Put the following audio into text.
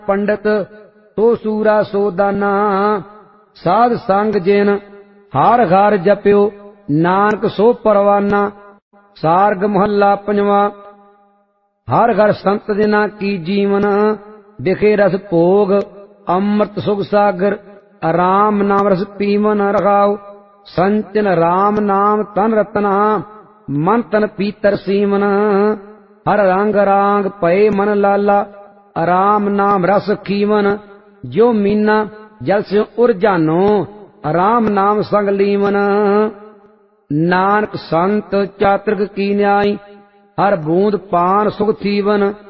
पंडित तो सूरा सो दाना। साध संग जिन हार घार जप्यो नानक सो परवाना। सारग महला पंजवा। हर घर संत जिना की जीवन बिखे रस भोग अमृत सुख सागर। राम नाम रस पीवन रखाओ संचन राम नाम तन रतना। मन तन पीतर सीमन हर रंग रांग पए मन लाला। राम नाम रस खीवन जो मीना जल से उर जानो। राम नाम संग लीवन नानक संत चातुर्क की न्याय। हर बूंद पान सुख थीवन